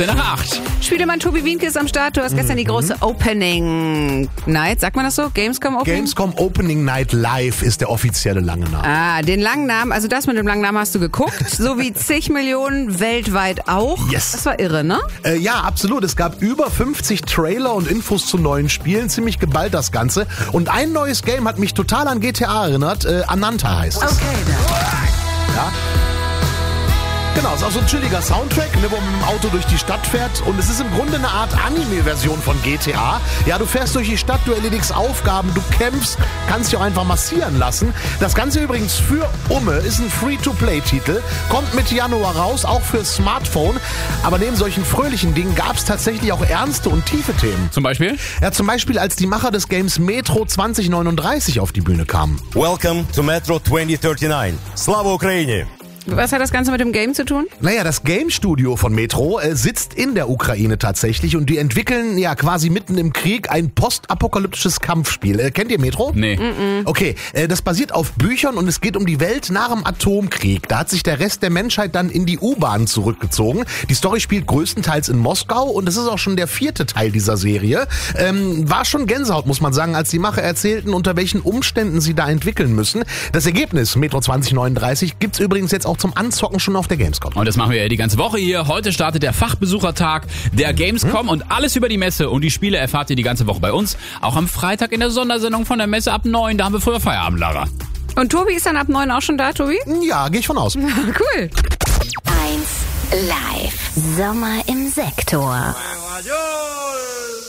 Nach 8. Spielemann Tobi Wienke ist am Start. Du hast gestern die große Opening Night, sagt man das so? Gamescom Opening? Gamescom Opening Night Live ist der offizielle lange Name. Ah, den langen Namen, also das mit dem langen Namen hast du geguckt, so wie zig Millionen weltweit auch. Yes. Das war irre, ne? Ja, absolut. Es gab über 50 Trailer und Infos zu neuen Spielen. Ziemlich geballt das Ganze. Und ein neues Game hat mich total an GTA erinnert. Ananta heißt es. Okay, dann. Ja. Genau, ist auch so ein chilliger Soundtrack, wo man mit dem Auto durch die Stadt fährt. Und es ist im Grunde eine Art Anime-Version von GTA. Ja, du fährst durch die Stadt, du erledigst Aufgaben, du kämpfst, kannst dich auch einfach massieren lassen. Das Ganze übrigens für Umme ist ein Free-to-Play-Titel, kommt Mitte Januar raus, auch für Smartphone. Aber neben solchen fröhlichen Dingen gab es tatsächlich auch ernste und tiefe Themen. Zum Beispiel? Ja, zum Beispiel als die Macher des Games Metro 2039 auf die Bühne kamen. Welcome to Metro 2039. Slava Ukraini! Was hat das Ganze mit dem Game zu tun? Naja, das Game-Studio von Metro sitzt in der Ukraine tatsächlich und die entwickeln ja quasi mitten im Krieg ein postapokalyptisches Kampfspiel. Kennt ihr Metro? Nee. Okay, das basiert auf Büchern und es geht um die Welt nach dem Atomkrieg. Da hat sich der Rest der Menschheit dann in die U-Bahn zurückgezogen. Die Story spielt größtenteils in Moskau und es ist auch schon der 4. Teil dieser Serie. War schon Gänsehaut, muss man sagen, als die Macher erzählten, unter welchen Umständen sie da entwickeln müssen. Das Ergebnis, Metro 2039, gibt's übrigens jetzt auch zum Anzocken schon auf der Gamescom. Und das machen wir ja die ganze Woche hier. Heute startet der Fachbesuchertag der Gamescom und alles über die Messe und die Spiele erfahrt ihr die ganze Woche bei uns. Auch am Freitag in der Sondersendung von der Messe ab 9, da haben wir früher Feierabend, Lara. Und Tobi ist dann ab 9 auch schon da, Tobi? Ja, gehe ich von aus. Cool. 1 Live. Sommer im Sektor.